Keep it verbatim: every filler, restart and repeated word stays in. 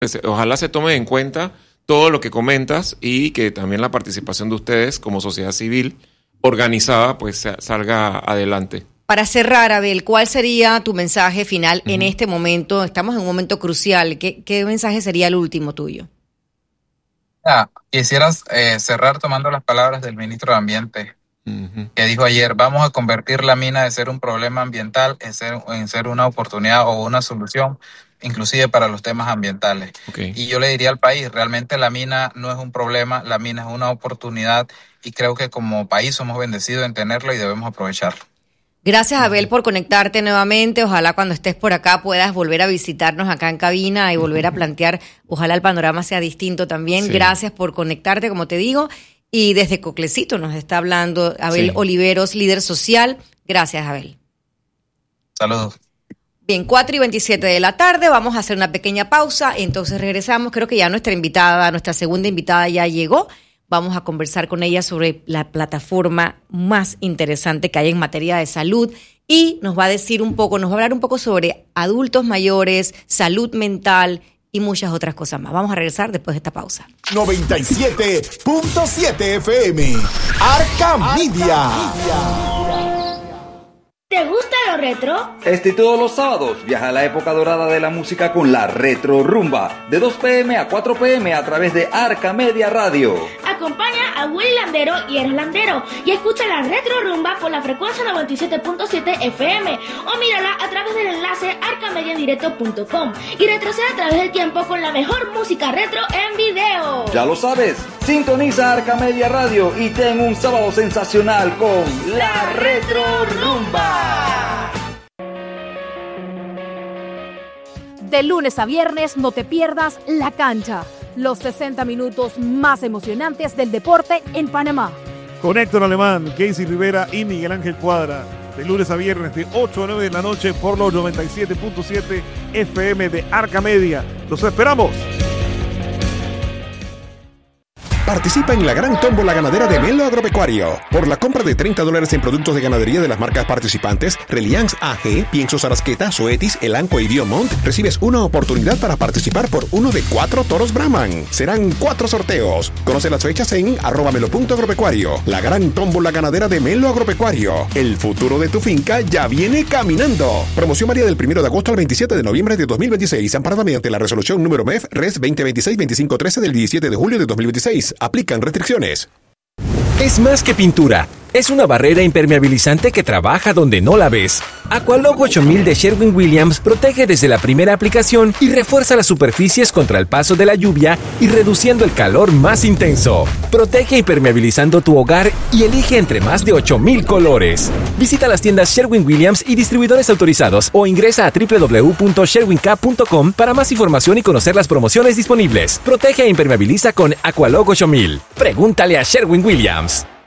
Pues, ojalá se tome en cuenta todo lo que comentas y que también la participación de ustedes como sociedad civil organizada pues salga adelante. Para cerrar, Abel, ¿cuál sería tu mensaje final uh-huh. en este momento? Estamos en un momento crucial. ¿Qué, qué mensaje sería el último tuyo? Ah, quisieras eh, cerrar tomando las palabras del ministro de Ambiente, uh-huh. que dijo ayer, vamos a convertir la mina de ser un problema ambiental en ser, en ser una oportunidad o una solución, inclusive para los temas ambientales. Okay. Y yo le diría al país, realmente la mina no es un problema, la mina es una oportunidad y creo que como país somos bendecidos en tenerlo y debemos aprovecharlo. Gracias, Abel, por conectarte nuevamente. Ojalá cuando estés por acá puedas volver a visitarnos acá en cabina y volver a plantear, ojalá el panorama sea distinto también. Sí. Gracias por conectarte, como te digo. Y desde Coclecito nos está hablando Abel sí. Oliveros, líder social. Gracias, Abel. Saludos. Bien, cuatro y veintisiete de la tarde, vamos a hacer una pequeña pausa, entonces regresamos. Creo que ya nuestra invitada, nuestra segunda invitada ya llegó. Vamos a conversar con ella sobre la plataforma más interesante que hay en materia de salud y nos va a decir un poco, nos va a hablar un poco sobre adultos mayores, salud mental y muchas otras cosas más. Vamos a regresar después de esta pausa. noventa y siete punto siete F M, Arca Media. ¿Te gusta lo retro? Este y todos los sábados viaja a la época dorada de la música con la Retro Rumba, de dos pm a cuatro pm a través de Arca Media Radio. Acompaña a Willy Landero y Eros Landero y escucha la Retro Rumba por la frecuencia noventa y siete punto siete F M o mírala a través del enlace arcamediandirecto punto com y retrocede a través del tiempo con la mejor música retro en video. Ya lo sabes, sintoniza Arca Media Radio y ten un sábado sensacional con la Retro Rumba. De lunes a viernes no te pierdas La Cancha, los sesenta minutos más emocionantes del deporte en Panamá. Con Héctor Alemán, Casey Rivera y Miguel Ángel Cuadra. De lunes a viernes de ocho a nueve de la noche por los noventa y siete punto siete F M de Arca Media. ¡Los esperamos! Participa en la gran tómbola ganadera de Melo Agropecuario. Por la compra de treinta dólares en productos de ganadería de las marcas participantes, Reliance A G, Piensos Arasqueta, Zoetis, Elanco y Diomont, recibes una oportunidad para participar por uno de cuatro toros Brahman. Serán cuatro sorteos. Conoce las fechas en arroba melo punto agropecuario. La gran tómbola ganadera de Melo Agropecuario. El futuro de tu finca ya viene caminando. Promoción varía del primero de agosto al veintisiete de noviembre de dos mil veintiséis, amparada mediante la resolución número M E F Res veinte veintiséis veinticinco trece del diecisiete de julio de dos mil veintiséis. Aplican restricciones. Es más que pintura. Es una barrera impermeabilizante que trabaja donde no la ves. Aqualog ocho mil de Sherwin-Williams protege desde la primera aplicación y refuerza las superficies contra el paso de la lluvia y reduciendo el calor más intenso. Protege impermeabilizando tu hogar y elige entre más de ocho mil colores. Visita las tiendas Sherwin-Williams y distribuidores autorizados o ingresa a doble u doble u doble u punto sherwin cap punto com para más información y conocer las promociones disponibles. Protege e impermeabiliza con Aqualog ocho mil. Pregúntale a Sherwin-Williams.